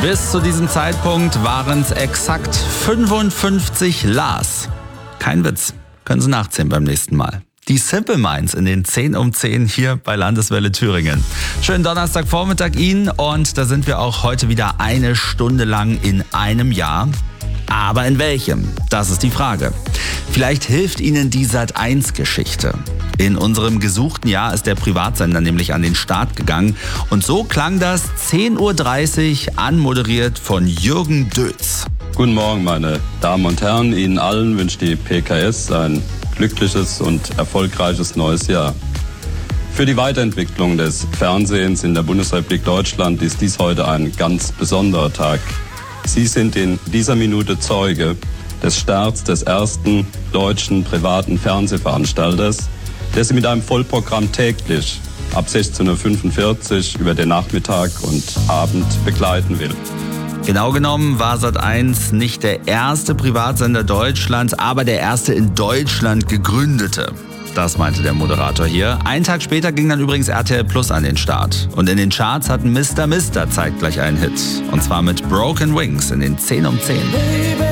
Bis zu diesem Zeitpunkt waren es exakt 55 Las. Kein Witz, können Sie nachzählen beim nächsten Mal. Die Simple Minds in den 10 um 10 hier bei Landeswelle Thüringen. Schönen Donnerstagvormittag Ihnen und da sind wir auch heute wieder eine Stunde lang in einem Jahr. Aber in welchem? Das ist die Frage. Vielleicht hilft Ihnen die Sat.1-Geschichte. In unserem gesuchten Jahr ist der Privatsender nämlich an den Start gegangen. Und so klang das 10.30 Uhr anmoderiert von Jürgen Dötz. Guten Morgen, meine Damen und Herren. Ihnen allen wünscht die PKS ein glückliches und erfolgreiches neues Jahr. Für die Weiterentwicklung des Fernsehens in der Bundesrepublik Deutschland ist dies heute ein ganz besonderer Tag. Sie sind in dieser Minute Zeuge des Starts des ersten deutschen privaten Fernsehveranstalters, der Sie mit einem Vollprogramm täglich ab 16.45 Uhr über den Nachmittag und Abend begleiten will. Genau genommen war Sat.1 nicht der erste Privatsender Deutschlands, aber der erste in Deutschland gegründete. Das meinte der Moderator hier. Einen Tag später ging dann übrigens RTL Plus an den Start. Und in den Charts hatten Mr. zeitgleich einen Hit. Und zwar mit Broken Wings in den 10 um 10.